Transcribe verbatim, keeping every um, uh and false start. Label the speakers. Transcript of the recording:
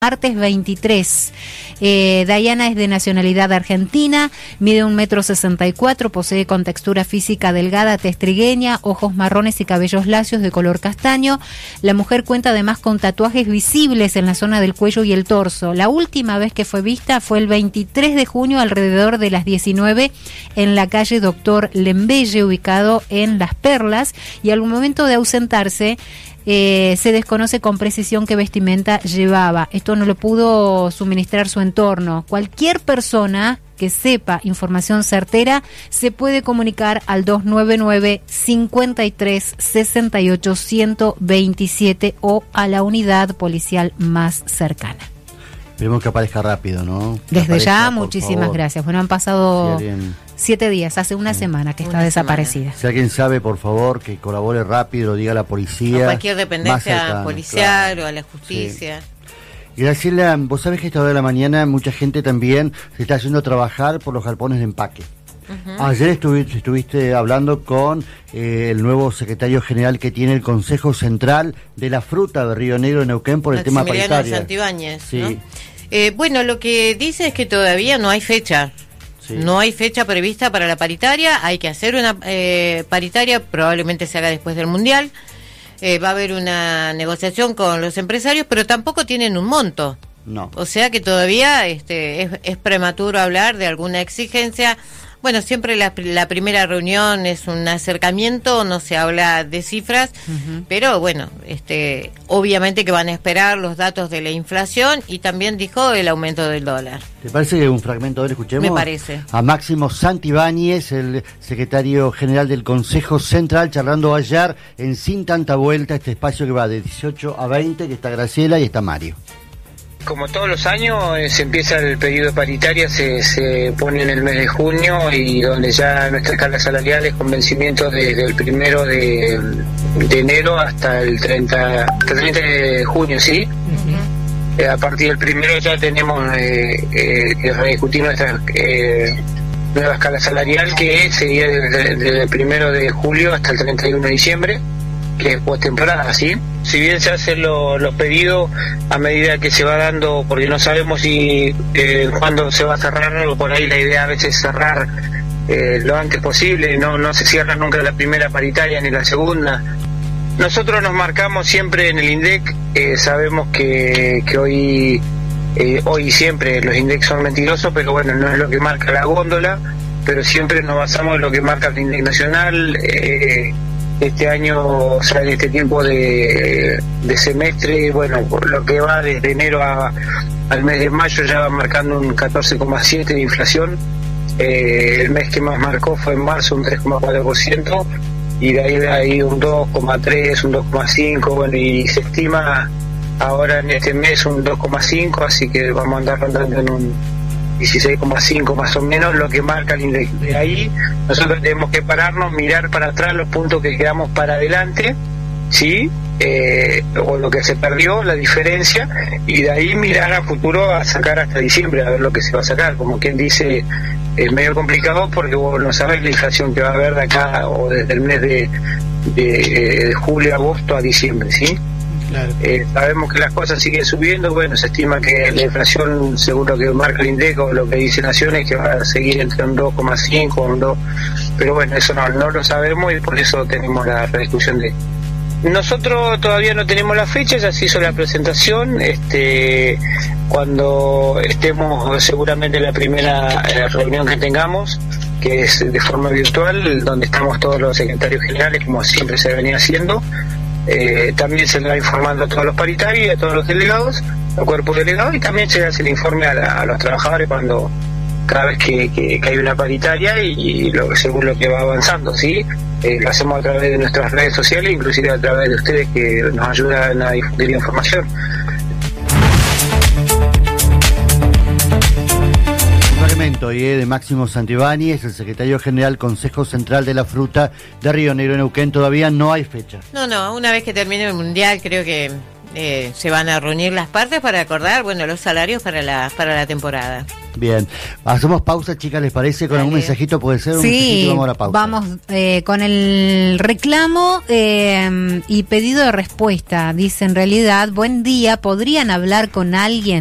Speaker 1: Martes veintitrés. Eh, Dayana es de nacionalidad argentina, mide un metro sesenta y cuatro, posee contextura física delgada, tez trigueña, ojos marrones y cabellos lacios de color castaño. La mujer cuenta además con tatuajes visibles en la zona del cuello y el torso. La última vez que fue vista fue el veintitrés de junio alrededor de las diecinueve en la calle Doctor Lembelle, ubicado en Las Perlas, y al momento de ausentarse Eh, se desconoce con precisión qué vestimenta llevaba. Esto no lo pudo suministrar su entorno. Cualquier persona que sepa información certera se puede comunicar al dos nueve nueve, cinco tres, seis ocho, uno dos siete o a la unidad policial más cercana.
Speaker 2: Esperemos que aparezca rápido, ¿no? Que
Speaker 1: Desde
Speaker 2: aparezca,
Speaker 1: ya, muchísimas
Speaker 2: favor.
Speaker 1: gracias. Bueno, han pasado
Speaker 2: Si alguien...
Speaker 1: siete días, hace una semana que
Speaker 3: Una
Speaker 1: está desaparecida.
Speaker 2: Si alguien sabe, por favor, que colabore rápido, lo diga a la policía.
Speaker 3: A cualquier dependencia
Speaker 2: cercana,
Speaker 3: policial,
Speaker 2: claro.
Speaker 3: o a la justicia.
Speaker 2: Sí. Graciela, vos sabés que a esta hora de la mañana mucha gente también se está haciendo trabajar por los galpones de empaque. Uh-huh. Ayer estuviste, estuviste hablando con eh, el nuevo secretario general que tiene el Consejo Central de la Fruta de Río Negro, Neuquén, por el tema paritaria.
Speaker 3: Santibáñez,
Speaker 2: sí.
Speaker 3: ¿no? Eh, bueno, lo que dice es que todavía no hay fecha. Sí. No hay fecha prevista para la paritaria. Hay que hacer una eh, paritaria, probablemente se haga después del Mundial. Eh, va a haber una negociación con los empresarios, pero tampoco tienen un monto.
Speaker 2: No.
Speaker 3: O sea que todavía este, es, es prematuro hablar de alguna exigencia. Bueno, siempre la, la primera reunión es un acercamiento, no se habla de cifras, uh-huh. pero bueno, este, obviamente que van a esperar los datos de la inflación y también dijo el aumento del dólar.
Speaker 2: ¿Te parece que un fragmento de él escuchemos?
Speaker 3: Me parece.
Speaker 2: A Máximo Santibáñez, el secretario general del Consejo Central, charlando ayer en Sin Tanta Vuelta, este espacio que va de dieciocho a veinte, que está Graciela y está Mario.
Speaker 4: Como todos los años, eh, se empieza el periodo de paritaria, se, se pone en el mes de junio, y donde ya nuestra escala salarial es con vencimientos desde el primero de, de enero hasta el treinta, hasta el treinta de junio, ¿sí? Uh-huh. Eh, a partir del primero ya tenemos eh, eh, que rediscutir nuestra eh, nueva escala salarial, que sería desde, desde el primero de julio hasta el treinta y uno de diciembre, que es postemporada, ¿sí? Si bien se hacen lo, los pedidos a medida que se va dando, porque no sabemos si eh, cuándo se va a cerrar, o por ahí la idea a veces es cerrar eh, lo antes posible, no no se cierra nunca la primera paritaria ni la segunda. Nosotros nos marcamos siempre en el INDEC, eh, sabemos que, que hoy eh, hoy y siempre los INDEC son mentirosos, pero bueno, no es lo que marca la góndola, pero siempre nos basamos en lo que marca el INDEC nacional. eh, Este año, o sea, en este tiempo de, de semestre, bueno, por lo que va desde enero a, al mes de mayo, ya va marcando un catorce coma siete de inflación. Eh, el mes que más marcó fue en marzo, un tres coma cuatro por ciento, y de ahí de ahí un dos coma tres, un dos coma cinco, bueno, y se estima ahora en este mes un dos coma cinco, así que vamos a andar rondando en un dieciséis coma cinco más o menos, lo que marca el índice. De ahí nosotros tenemos que pararnos, mirar para atrás los puntos que quedamos para adelante, ¿sí? Eh, o lo que se perdió, la diferencia, y de ahí mirar a futuro a sacar hasta diciembre, a ver lo que se va a sacar. Como quien dice, es medio complicado porque vos no sabés la inflación que va a haber de acá, o desde el mes de, de, de julio, agosto a diciembre, ¿sí? Claro. Eh, sabemos que las cosas siguen subiendo. Bueno, se estima que la inflación, según lo que marca el INDEC o lo que dice Naciones, que va a seguir entre un dos coma cinco o un dos, pero bueno, eso no, no lo sabemos, y por eso tenemos la rediscusión de... Nosotros todavía no tenemos la fecha, ya se hizo la presentación, este, cuando estemos seguramente en la primera eh, reunión que tengamos, que es de forma virtual, donde estamos todos los secretarios generales, como siempre se venía haciendo. Eh, también se le va informando a todos los paritarios y a todos los delegados, al cuerpo delegado, y también se hace el informe a, la, a los trabajadores cuando cada vez que, que, que hay una paritaria, y, y lo, según lo que va avanzando, ¿sí? Eh, lo hacemos a través de nuestras redes sociales, inclusive a través de ustedes que nos ayudan a difundir la información.
Speaker 2: Fragmento y de Máximo Santibáñez, el secretario general Consejo Central de la Fruta de Río Negro, Neuquén. Todavía no hay fecha.
Speaker 3: No, no, una vez que termine el Mundial creo que eh, se van a reunir las partes para acordar, bueno, los salarios para la, para la temporada.
Speaker 2: Bien, hacemos pausa, chicas, ¿les parece? Con
Speaker 3: Dale.
Speaker 2: algún mensajito puede ser un
Speaker 1: Sí,
Speaker 2: mensajito y vamos a la pausa.
Speaker 1: vamos eh, con el reclamo eh, y pedido de respuesta. Dice, en realidad, buen día, ¿podrían hablar con alguien